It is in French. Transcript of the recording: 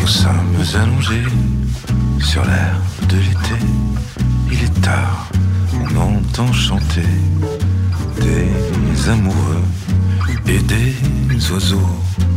Nous sommes allongés sur l'air de l'été. Il est tard, on entend chanter des amoureux et des oiseaux